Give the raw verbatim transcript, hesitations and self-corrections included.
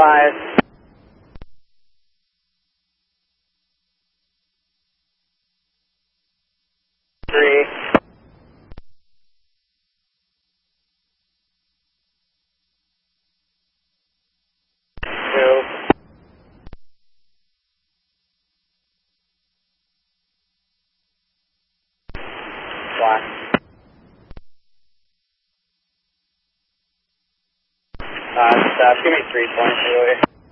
five. Three. Two. One. Uh, uh, give me three points, really.